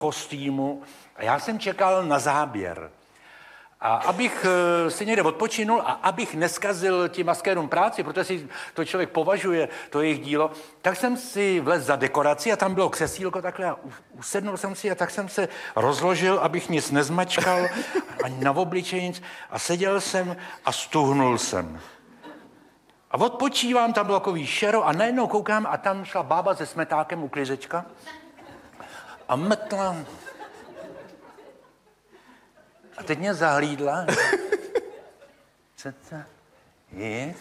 kostýmu a já jsem čekal na záběr. A abych si někde odpočinul a abych neskazil tím maskérům práci, protože si to člověk považuje, to jejich dílo, tak jsem si vlez za dekoraci a tam bylo křesílko takhle a usednul jsem si a tak jsem se rozložil, abych nic nezmačkal, ani na obličeji nic a seděl jsem a stuhnul jsem. A odpočívám, tam bylo takový šero a najednou koukám a tam šla bába se smetákem uklízečka a metla. A teď mě zahlídla. Co to je?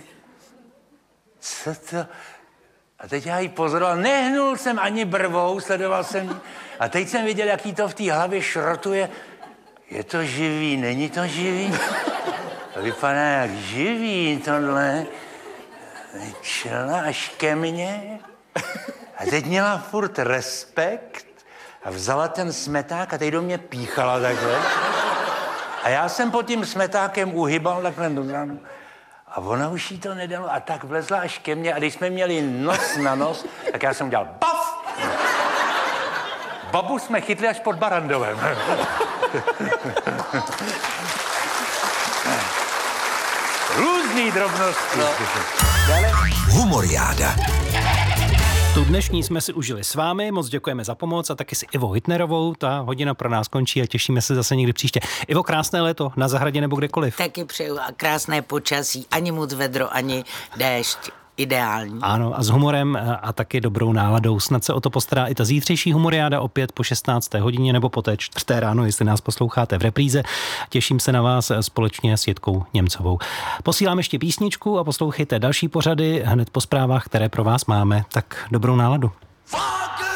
Co to? A teď já ji pozoroval, nehnul jsem ani brvou, sledoval jsem ji. A teď jsem viděl, jak jí to v té hlavě šrotuje. Je to živý, není to živý? To vypadá jak živý tohle. Čelna až ke mně. A teď měla furt respekt a vzala ten smeták a teď do mě píchala takhle. A já jsem pod tím smetákem uhybal takhle do zánu. A ona už jí to nedalo a tak vlezla až ke mně. A když jsme měli nos na nos, tak já jsem udělal baf! Babu jsme chytli až pod Barandovem. Různý drobnosti. No. Humoriáda. Tu dnešní jsme si užili s vámi, moc děkujeme za pomoc a taky si Ivo Hitnerovou. Ta hodina pro nás končí a těšíme se zase někdy příště. Ivo, krásné léto na zahradě nebo kdekoliv. Taky přeju a krásné počasí, ani moc vedro, ani déšť. Ideální. Ano, a s humorem a taky dobrou náladou. Snad se o to postará i ta zítřejší humoriáda opět po 16. hodině nebo po té 4. ráno, jestli nás posloucháte v repríze. Těším se na vás společně s Jitkou Němcovou. Posílám ještě písničku a poslouchejte další pořady hned po zprávách, které pro vás máme. Tak dobrou náladu.